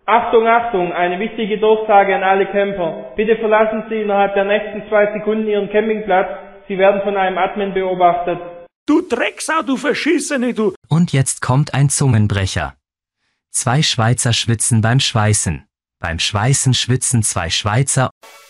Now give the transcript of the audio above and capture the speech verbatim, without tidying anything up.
Achtung, Achtung, eine wichtige Durchsage an alle Camper. Bitte verlassen Sie innerhalb der nächsten zwei Sekunden Ihren Campingplatz. Sie werden von einem Admin beobachtet. Du Drecksau, du Verschissene, du! Und jetzt kommt ein Zungenbrecher. Zwei Schweizer schwitzen beim Schweißen. Beim Schweißen schwitzen zwei Schweizer.